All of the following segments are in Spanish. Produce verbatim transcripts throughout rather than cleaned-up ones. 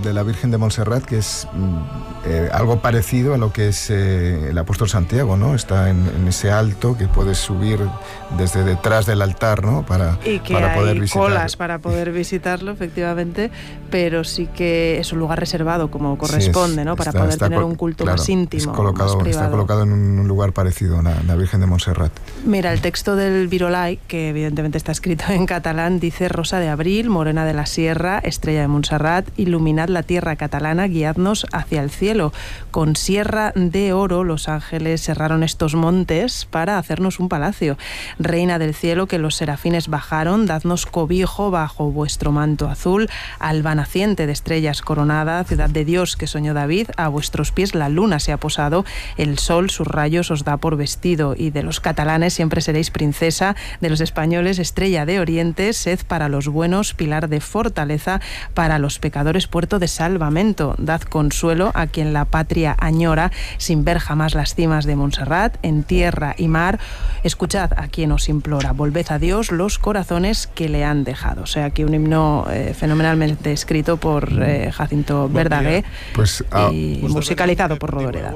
de la Virgen de Montserrat, que es eh, algo parecido a lo que es eh, el apóstol Santiago, ¿no? Está en, en ese alto que puedes subir desde detrás del altar, ¿no? Para, y que para hay poder visitar. colas para poder visitarlo, efectivamente, pero sí que es un lugar reservado como corresponde, sí, es, ¿no? Para está, poder está tener un culto claro, más íntimo, colocado, más privado. Está colocado en un lugar parecido a la, la Virgen de Montserrat. Mira, el texto del Virolai, que evidentemente está escrito en catalán, dice: Rosa de abril, morena de la sierra, estrella de Montserrat, iluminad la tierra catalana, guiadnos hacia el cielo. Con sierra de oro los ángeles serraron estos montes para hacernos un palacio. Reina del cielo, que los serafines bajaron, dadnos cobijo bajo vuestro manto azul. Alba naciente de estrellas coronada, ciudad de Dios que soñó David, a vuestros pies la luna se ha posado, el sol sus rayos os da por vestido, y de los catalanes siempre seréis princesa, de los españoles estrella de oriente, sed para los buenos pilar de fortaleza, para los pecadores puerto de salvamento. Dad consuelo a quien la patria añora, sin ver jamás las cimas de Montserrat, en tierra y mar. Escuchad a quien os implora, volved a Dios los corazones que le han dejado. O sea, aquí un himno eh, fenomenalmente escrito por eh, Jacinto Verdaguer, pues, ah, y pues musicalizado por Rodoreda.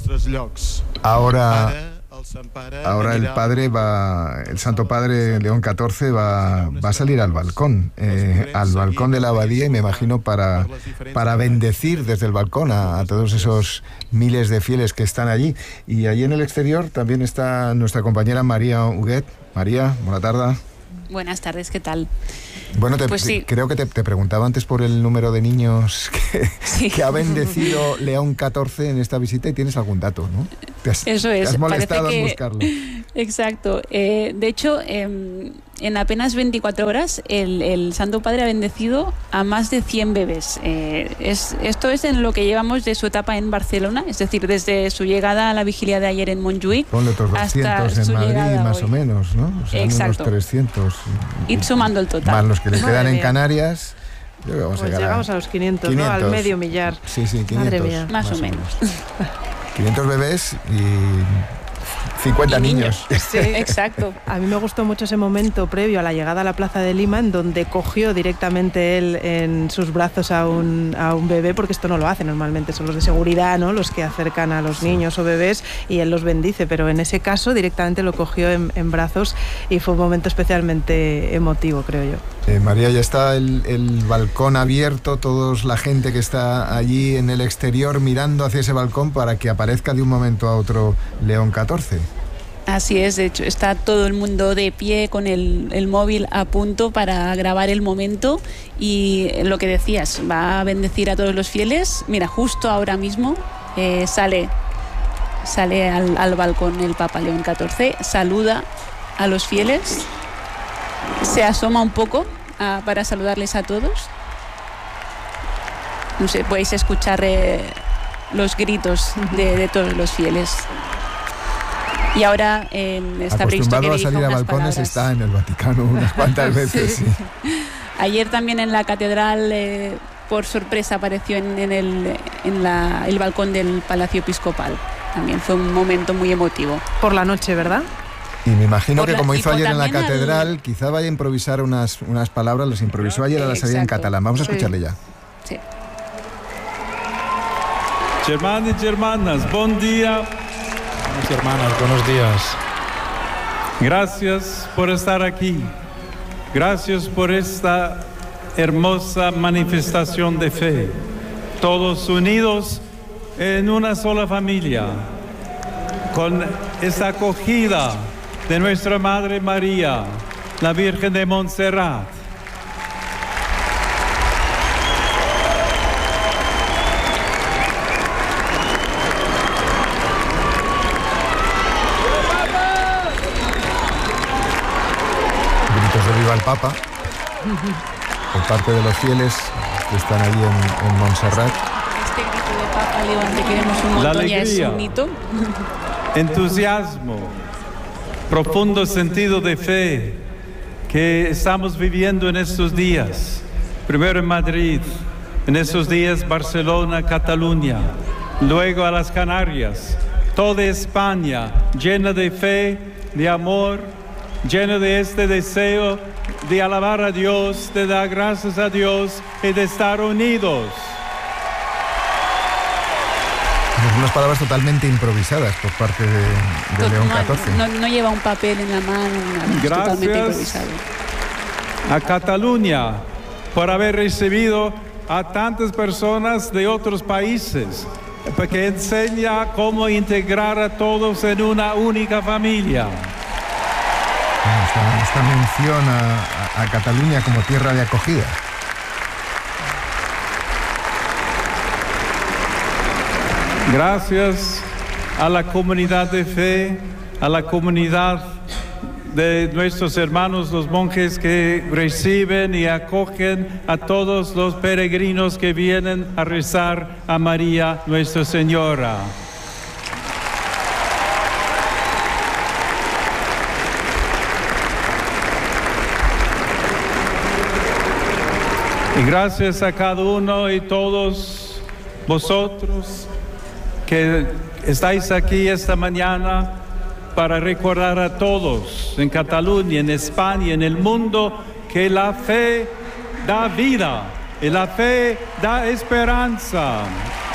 Ahora... Ahora el padre va, el Santo Padre León catorce va, va a salir al balcón, eh, al balcón de la abadía, y me imagino para, para bendecir desde el balcón a, a todos esos miles de fieles que están allí. Y allí en el exterior también está nuestra compañera María Huguet. María, buena tarde. Buenas tardes, ¿qué tal? Bueno, te, pues sí. creo que te, te preguntaba antes por el número de niños que, sí. que ha bendecido León catorce en esta visita, y tienes algún dato, ¿no? Te has, Eso es. Te has molestado que... en buscarlo. Exacto. Eh, de hecho, eh, en apenas veinticuatro horas el, el Santo Padre ha bendecido a más de cien bebés. Eh, es, esto es en lo que llevamos de su etapa en Barcelona, es decir, desde su llegada a la vigilia de ayer en Montjuïc. Ponle otros doscientos en Madrid, más hoy. o menos, ¿no? O sea, exacto. Unos trescientos. Ir sumando el total. Más los que le Madre quedan mía. en Canarias. Yo creo que vamos pues a llegamos a, a los quinientos, quinientos, ¿no? Al medio millar. Sí, sí, quinientos. Madre mía. Más, más o menos. menos. quinientos bebés y cincuenta y niños. niños. Sí, exacto. A mí me gustó mucho ese momento previo a la llegada a la Plaza de Lima, en donde cogió directamente él en sus brazos a un, a un bebé, porque esto no lo hace normalmente, son los de seguridad, ¿no? Los que acercan a los sí. niños o bebés, y él los bendice, pero en ese caso directamente lo cogió en, en brazos, y fue un momento especialmente emotivo, creo yo. Eh, María, ya está el, el balcón abierto, toda la gente que está allí en el exterior mirando hacia ese balcón para que aparezca de un momento a otro León catorce. Así es, de hecho, está todo el mundo de pie con el, el móvil a punto para grabar el momento, y lo que decías, va a bendecir a todos los fieles. Mira, justo ahora mismo eh, sale, sale al, al balcón el Papa León catorce, saluda a los fieles, se asoma un poco a, para saludarles a todos. No sé, podéis escuchar eh, los gritos de, de todos los fieles. Y ahora eh, está previsto que a salir a balcones palabras. Está en el Vaticano unas cuantas veces. Sí. Sí. Ayer también en la catedral, eh, por sorpresa, apareció en, en, el, en la, el balcón del Palacio Episcopal. También fue un momento muy emotivo. Por la noche, ¿verdad? Y me imagino por que como la, hizo ayer en la catedral, el... quizá vaya a improvisar unas, unas palabras, las improvisó ayer a la salida en catalán. Vamos a escucharle ya. Sí. Germanos y hermanas, buen día. Hermanas, buenos días. Gracias por estar aquí. Gracias por esta hermosa manifestación de fe. Todos unidos en una sola familia, con esta acogida de nuestra Madre María, la Virgen de Montserrat. Viva el Papa, por parte de los fieles que están allí en, en Montserrat. Este grito de Papa León, te queremos un montón, ya es un mito. Entusiasmo, profundo sentido de fe que estamos viviendo en estos días. Primero en Madrid, en estos días Barcelona, Cataluña, luego a las Canarias, toda España llena de fe, de amor, lleno de este deseo de alabar a Dios, de dar gracias a Dios y de estar unidos. Son unas palabras totalmente improvisadas por parte de, de no, León catorce. No, no lleva un papel en la mano, nada, es totalmente improvisado. A Cataluña por haber recibido a tantas personas de otros países, porque enseña cómo integrar a todos en una única familia. Esta, esta mención a, a, a Cataluña como tierra de acogida. Gracias a la comunidad de fe, a la comunidad de nuestros hermanos los monjes que reciben y acogen a todos los peregrinos que vienen a rezar a María Nuestra Señora. Y gracias a cada uno y todos vosotros que estáis aquí esta mañana para recordar a todos en Cataluña, en España, en el mundo, que la fe da vida y la fe da esperanza.